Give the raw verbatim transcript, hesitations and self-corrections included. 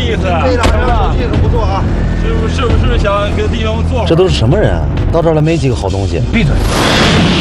意思， 这俩人手气可不错啊！ 是不是不是想给弟兄做？ 这都是什么人啊？到这儿来没几个好东西。 闭嘴！